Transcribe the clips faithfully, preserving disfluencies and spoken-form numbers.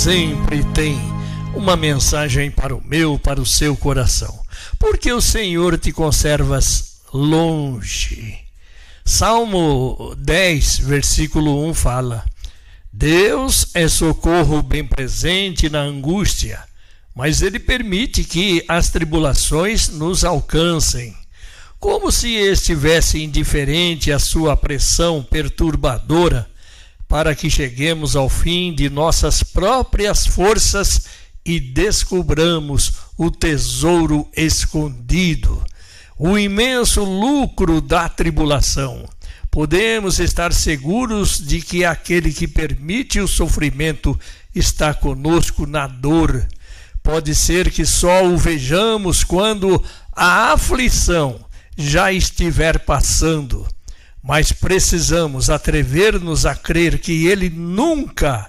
sempre tem uma mensagem para o meu, para o seu coração, porque o Senhor te conservas longe. Salmo dez, versículo um fala: Deus é socorro bem presente na angústia, mas Ele permite que as tribulações nos alcancem, como se estivesse indiferente à sua pressão perturbadora, para que cheguemos ao fim de nossas próprias forças e descobramos o tesouro escondido, o imenso lucro da tribulação. Podemos estar seguros de que aquele que permite o sofrimento está conosco na dor. Pode ser que só o vejamos quando a aflição já estiver passando, mas precisamos atrever-nos a crer que ele nunca,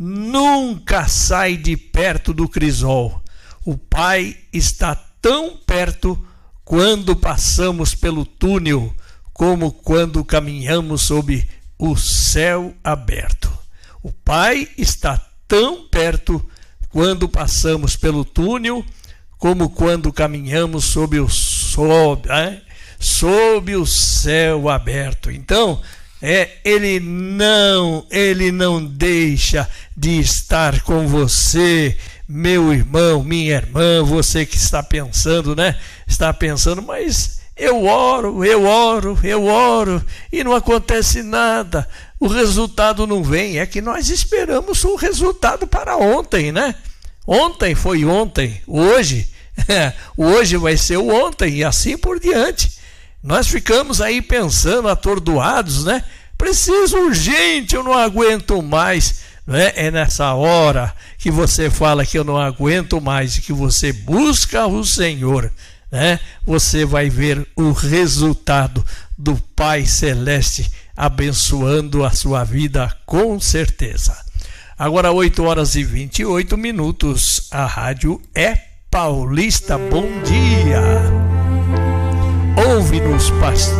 nunca sai de perto do crisol. O Pai está tão perto quando passamos pelo túnel, como quando caminhamos sob o céu aberto. O Pai está tão perto quando passamos pelo túnel, como quando caminhamos sob o sob, é? sob o céu aberto. Então, é, ele não, ele não deixa de estar com você, meu irmão, minha irmã, você que está pensando, né? Está pensando, mas eu oro, eu oro, eu oro e não acontece nada. O resultado não vem. É que nós esperamos o resultado para ontem, né? Ontem foi ontem, hoje, hoje vai ser o ontem e assim por diante. Nós ficamos aí pensando, atordoados, né? Preciso urgente, eu não aguento mais. Né? É nessa hora que você fala que eu não aguento mais e que você busca o Senhor, né? Você vai ver o resultado do Pai Celeste abençoando a sua vida com certeza. Agora oito horas e vinte e oito minutos, a rádio é Paulista. Bom dia! Ouve-nos, pastor.